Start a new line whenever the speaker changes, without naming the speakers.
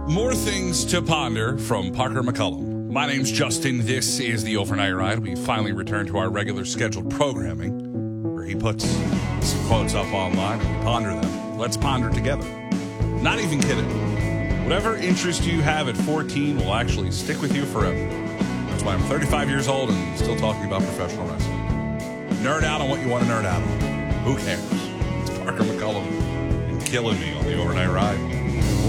More things to ponder from Parker McCullum. My name's Justin. This is the Overnight Ride. We finally returned to our regular scheduled programming where he puts some quotes up online and we ponder them. Let's ponder together. Not even kidding. Whatever interest you have at 14 will actually stick with you forever. That's why I'm 35 years old and still talking about professional wrestling. Nerd out on what you want to nerd out on. Who cares? It's Parker McCullum and killing me on the Overnight Ride.